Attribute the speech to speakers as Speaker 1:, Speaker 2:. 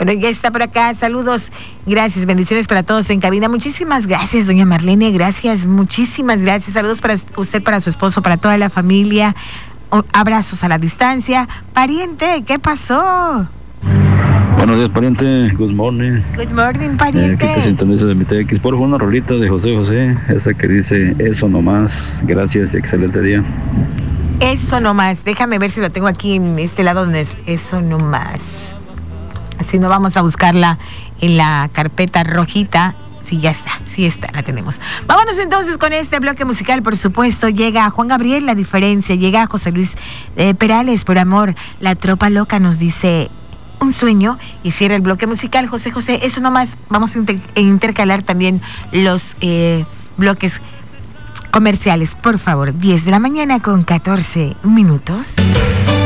Speaker 1: Bueno, ya está por acá, saludos, gracias, bendiciones para todos en cabina. Muchísimas gracias, doña Marlene, gracias, muchísimas gracias. Saludos para usted, para su esposo, para toda la familia. Abrazos a la distancia. Pariente, ¿qué pasó?
Speaker 2: Buenos días, pariente. Good morning.
Speaker 1: Good morning, pariente.
Speaker 2: Que te sintoniza de mi TX. Por favor, una rolita de José José, esa que dice eso nomás. Gracias y excelente día.
Speaker 1: Eso nomás. Déjame ver si lo tengo aquí en este lado donde es eso nomás. Así no vamos a buscarla en la carpeta rojita. Sí, ya está, sí está, la tenemos. Vámonos entonces con este bloque musical, por supuesto. Llega Juan Gabriel, La Diferencia. Llega José Luis Perales, Por Amor. La Tropa Loca nos dice Un Sueño. Y cierra el bloque musical José José. Eso nomás. Vamos a intercalar también los bloques comerciales. Por favor, 10 de la mañana con 14 minutos.